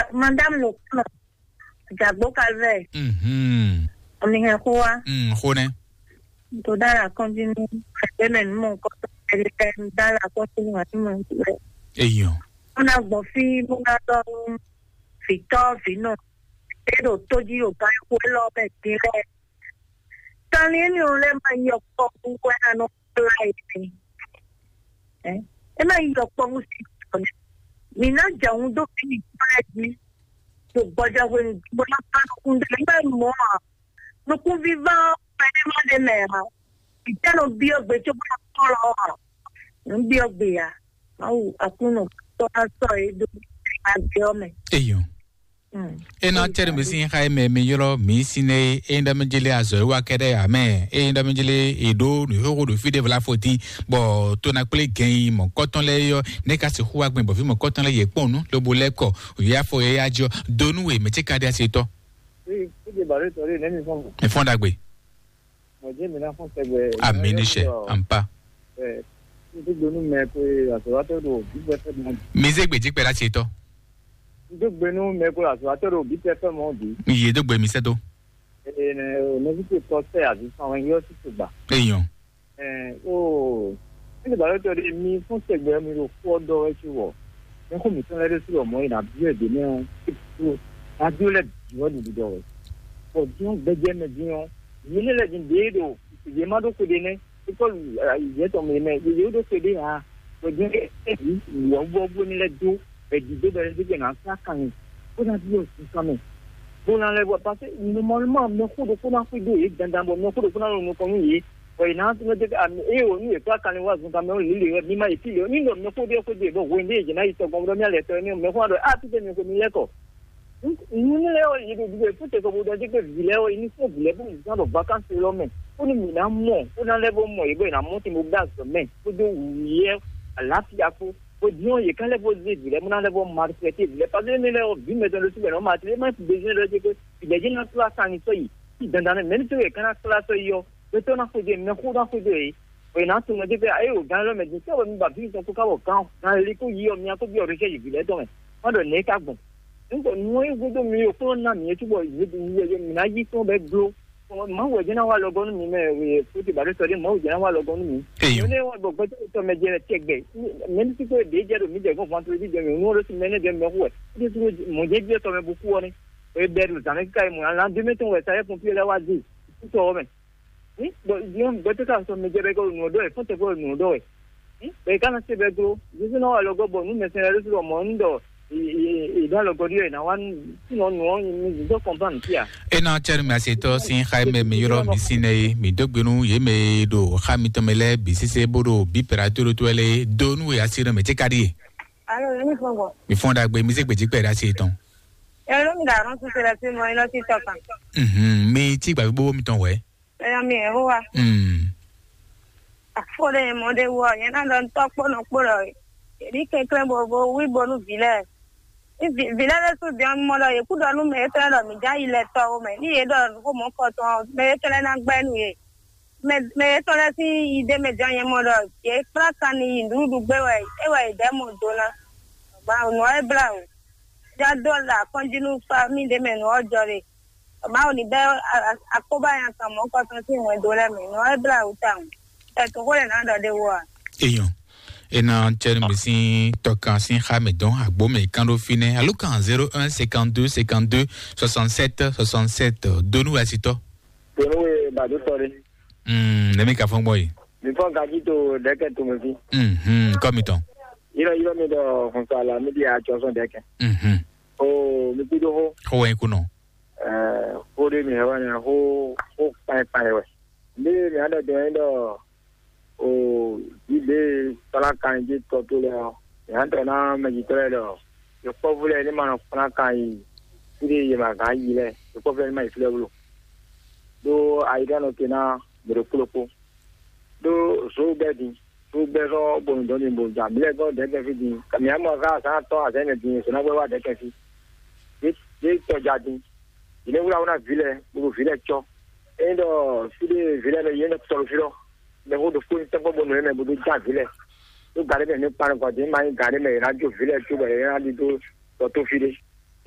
Madame le Jagbo Calvé. On est quoi? Rone. Dans la continuation, événement, dans la continuation. Eyo. On a bon fille, on a Victor, Vino. Et le toji au bail pour l'homme direct. Tant les nous les maillots pour qu'on a nos lives. Et maillots pour nous. Mina jauh do fini pagi. Tu baca pun boleh pun dengar semua. Nuku viva pada mana merah. Kita no biar betul boleh tolong. Biar biar. Mau aku no tolong saya do ada me. Eyo. Ena chere mesi khai me yoro misine enda menjele azo wa kede ame enda menjele edo ni ho do fi de la foti bo to na pele gen mo koton le yo ne ka se huwa gbin bo fi mo koton le ye ponu lo bo leko ya fo ye ajo donu we me chika de aseto de bare to re ne fon e fonda gbe mo je mi na fon segbe aminise ampa de donu me ko aso to do bi be fe mo mi se gbe ji pe la seto Dogbenu meko aswatero bi pepe mo bi. Iye dogbe mi seto. No bi ko se azu san yo si to gba. Eyan. Ni ba lo to mi fun segbe mi ro ko do e ti wo. Mo ko mi tun le si omo ina bi e de ni o. Adu le jo du do. Ko dion beje me dion. Ni le jin de do. Je ma do ko de ne. Ko ye to me ne. Ye do ko de ha. Ko dion e wo bo ni le do. Et du deux de l'équipe en sacan. On a dit aussi quand même. On a les voit passer normalement mais faut de qu'on a fait deux dans bon faut de qu'on a nous comme yi. Ouais na tu me dis et on est pas quand on voit quand même il ni ma ici ni non mais faut dire que des bon wende je na ito comme bien les tenir mais faut de tu te comme il est quoi. Nous les il dit faut que vous dire que il est il faut vous les bon dans de vacances l'homme. On est na mo on a les bon mo et ben na monter mo gas mais faut de hier à la fiaco. Dion ye quand les posés les mon les bon marketer les pas de les vi mais dans le tout non marketer mais besoin de que il y a une classe en ici dans le même tout quand la classe yo le temps a fait des mais quoi fait des et na tu me dis ayo dans le mais ça va me babi donc quand dans les coups yo mi a ko bi orige il est donc on donne ka bon donc nous il go mi ko na mi tu boy il na yi so be glo ma wo jena wa logon mi me we futi bare so de ma wo jena wa logon mi ne wa bo to me jere tegbe même si ko de jero mi de ko fanto di de no ro si mene de me ko de tu mo je bi to me bu ko ni e beru tan kai mo la de me to we sai pompier la wa di to me ni bo dion bo to ka so me jere ko no do e fote ko no do e kana se be glo di no wa logo bo no me se ro si mo ndo et dans le corridor na wan sinon nous do comprendre kia et na cher me aseto sin Jaime me yoro mi sine mi dogbenu ye me do khami to mele bi sise bodo bi perature to ele donu e asire me chekari Alors ni fongo mi fonda gbe mi se gbe ji pe ra se ton ero mi da ran tu se la se mo ilo ti tokan mi ti gba gbo mi ton we mi e ho wa afore mo de wo yen na don to pono poro ri ke klembo wi bonu village village so bien mo lo ye ku do nu me tele lo mi ja ile to o me ni ye do ko mo ko to me tele na gba nu ye me tele si ide me jan ye mo lo ye plaka ni ndudu gbe we e we ide mo do na ba no e bla o ja dollar continue family de me no ojore ba o ni be akoba yan kan mo ko to si won do le me no e bla o tan e to ko le na do de wo eyan ena cher mesi tokan sin Jaime don agbo me kando fine alukan 01 52 52 67 67 donu asito donu e ba do tore ne me ka fon boy mi fon ka jito deke to me fi komiton iro me do fon sala mi dia choson deke o mi pido ho en kuno ho de mi hewa na ho pa we mi ada do o ile sala kan ji to to le ya to na me ji to le do yo ko vule ni ma na kan yi ire ye ma ga yi le yo ko vule ma ifle bulo do aida no kena bro klopo do so bedi so bezo bon do ni bo ja mi le go de ke fi di ka mi amo ga sa to a se ne di so na we wa de ke fi de to ja di ile wura una vile bu vile cho endo file vile le ye ne to filo le ho do fun tempo bon ne bu ja vile do gare ne par ko de mai gare me radio vile tu be ya di do to file